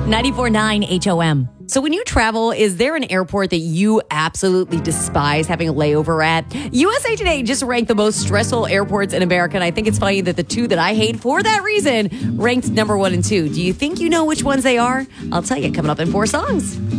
94.9 HOM. So when you travel, is there an airport that you absolutely despise having a layover at? USA Today just ranked the most stressful airports in America, and I think it's funny that the two that I hate for that reason ranked number 1 and 2. Do you think you know which ones they are? I'll tell you coming up in 4 songs.